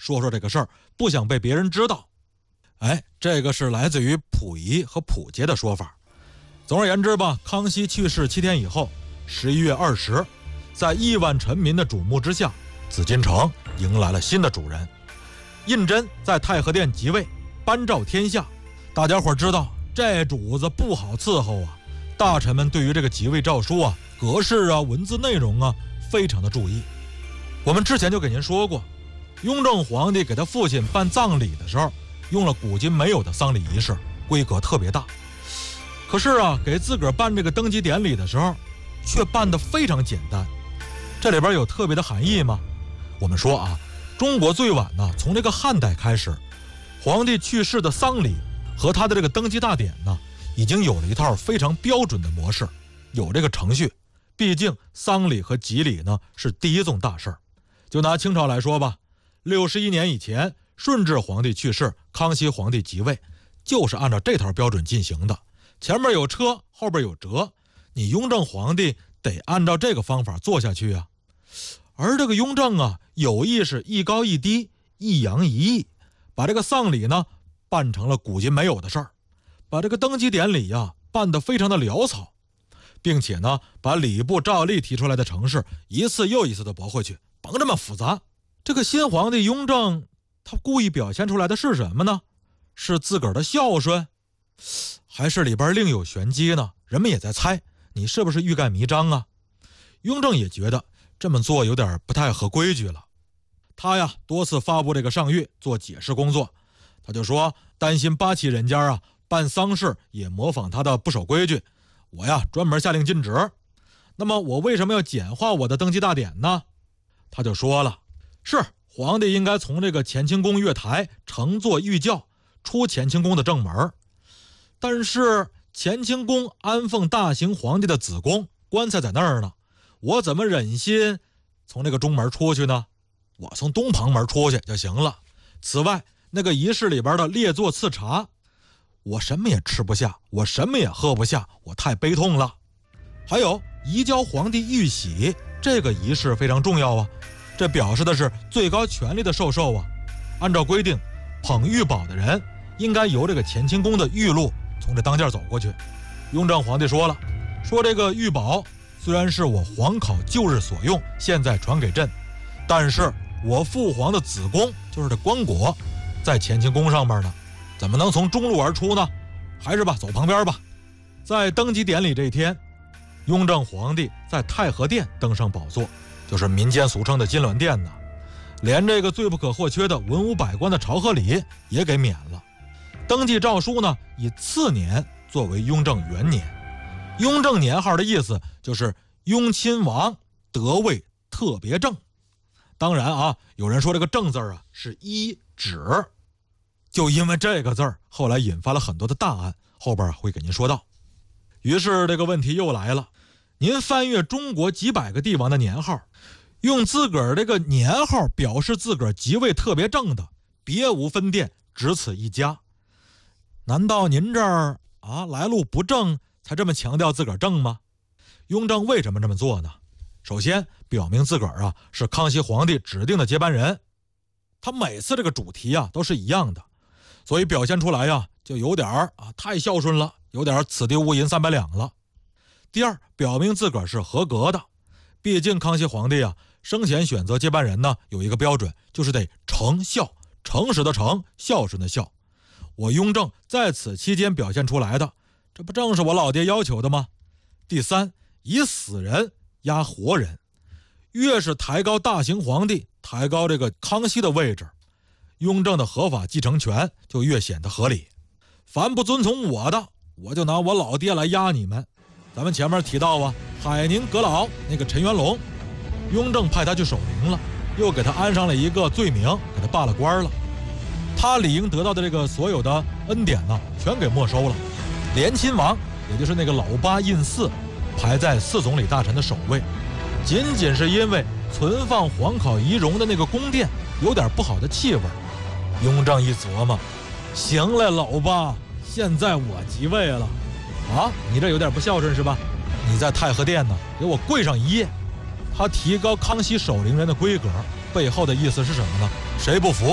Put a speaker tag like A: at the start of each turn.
A: 说说这个事儿，不想被别人知道。这个是来自于溥仪和溥杰的说法。总而言之吧，康熙去世7天以后，11月20，在亿万臣民的瞩目之下，紫禁城迎来了新的主人。胤禛在太和殿即位，颁诏天下。大家伙知道这主子不好伺候啊，大臣们对于这个即位诏书啊、格式啊、文字内容啊非常的注意。我们之前就给您说过，雍正皇帝给他父亲办葬礼的时候，用了古今没有的丧礼仪式，规格特别大。可是啊，给自个儿办这个登基典礼的时候，却办得非常简单。这里边有特别的含义吗？我们说啊，中国最晚呢，从这个汉代开始，皇帝去世的丧礼和他的这个登基大典呢，已经有了一套非常标准的模式，有这个程序。毕竟丧礼和吉礼呢是第一宗大事儿。就拿清朝来说吧，61年以前，顺治皇帝去世，康熙皇帝即位，就是按照这套标准进行的。前面有车，后边有辙，你雍正皇帝得按照这个方法做下去啊。而这个雍正啊，有意是一高一低，一扬一抑，把这个丧礼呢办成了古今没有的事儿，把这个登基典礼啊办得非常的潦草，并且呢把礼部照例提出来的程式一次又一次的驳回去，甭这么复杂。这个新皇帝雍正，他故意表现出来的是什么呢？是自个儿的孝顺，还是里边另有玄机呢？人们也在猜，你是不是欲盖弥彰啊？雍正也觉得这么做有点不太合规矩了。他呀多次发布这个上谕做解释工作，他就说担心八旗人家啊办丧事也模仿他的不守规矩，我呀专门下令禁止。那么我为什么要简化我的登基大典呢？他就说了，是皇帝应该从这个乾清宫月台乘坐御轿出乾清宫的正门，但是乾清宫安奉大行皇帝的子宫，棺材在那儿呢，我怎么忍心从这个中门出去呢？我从东旁门出去就行了。此外，那个仪式里边的列坐赐茶，我什么也吃不下，我什么也喝不下，我太悲痛了。还有移交皇帝玉玺，这个仪式非常重要啊，这表示的是最高权力的授受啊。按照规定，捧玉宝的人应该由这个乾清宫的玉路从这当间走过去。雍正皇帝说了，说这个玉宝虽然是我皇考旧日所用，现在传给朕，但是我父皇的子宫，就是这棺椁，在乾清宫上面呢，怎么能从中路而出呢？还是吧，走旁边吧。在登基典礼这一天，雍正皇帝在太和殿登上宝座，就是民间俗称的金銮殿呢，连这个最不可或缺的文武百官的朝贺礼也给免了。登记诏书呢，以次年作为雍正元年。雍正年号的意思就是雍亲王得位特别正。当然啊，有人说这个正字啊是一指，就因为这个字儿，后来引发了很多的大案，后边会给您说到。于是这个问题又来了，您翻阅中国几百个帝王的年号，用自个儿这个年号表示自个儿即位特别正的，别无分店，只此一家。难道您这儿啊来路不正才这么强调自个儿正吗？雍正为什么这么做呢？首先表明自个儿啊是康熙皇帝指定的接班人，他每次这个主题啊都是一样的，所以表现出来啊就有点太孝顺了，有点此地无银300两了。第二，表明自个儿是合格的，毕竟康熙皇帝啊生前选择接班人呢有一个标准，就是得诚孝，诚实的诚，孝顺的孝。我雍正在此期间表现出来的，这不正是我老爹要求的吗？第三，以死人压活人，越是抬高大行皇帝，抬高这个康熙的位置，雍正的合法继承权就越显得合理。凡不遵从我的，我就拿我老爹来压你们。咱们前面提到啊，海宁阁老那个陈元龙，雍正派他去守灵了，又给他安上了一个罪名，给他罢了官了。他理应得到的这个所有的恩典呢，全给没收了。连亲王，也就是那个老八胤祀，排在4总理大臣的首位，仅仅是因为存放皇考遗容的那个宫殿有点不好的气味。雍正一琢磨，行了老八，现在我即位了啊，你这有点不孝顺是吧？你在太和殿呢给我跪上1夜。他提高康熙守灵人的规格背后的意思是什么呢？谁不服